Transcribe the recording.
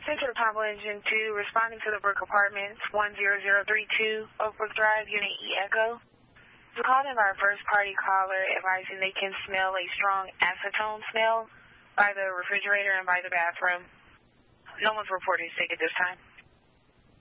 Central Combo Engine 2, responding to the Brook Apartments, 10032, Oakbrook Drive, Unit E Echo. We called in our first-party caller advising they can smell a strong acetone smell by the refrigerator and by the bathroom. No one's reported sick at this time.